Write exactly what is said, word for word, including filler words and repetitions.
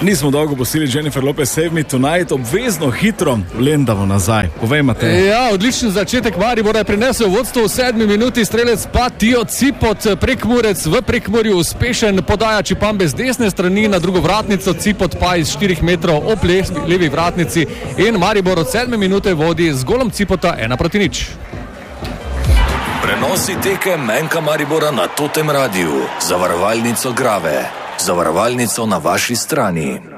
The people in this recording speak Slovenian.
nismo dolgo posili Jennifer Lopez Save Me Tonight, obvezno hitro lendamo nazaj. Povej, Matej. Ja, odličen začetek Maribora je prinesel vodstvo v sedmi minuti, strelec pa Tijo Cipot, Prekmurec v Prekmurju uspešen, podaja Čipambe z desne strani na drugo vratnico, Cipot pa iz štirih metrov ob levi vratnici in Maribor od sedme minute vodi z golom Cipota ena proti nič. Prenosi tekem en ka Maribora na Totem Radiu, zavarovalnico Grave, zavarovalnico na vaši strani.